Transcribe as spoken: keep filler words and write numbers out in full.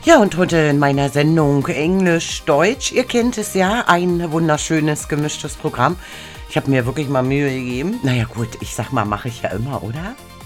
Ja, und heute in meiner Sendung Englisch-Deutsch. Ihr kennt es ja, ein wunderschönes gemischtes Programm. Ich habe mir wirklich mal Mühe gegeben. Naja gut, ich sag mal, mache ich ja immer, oder?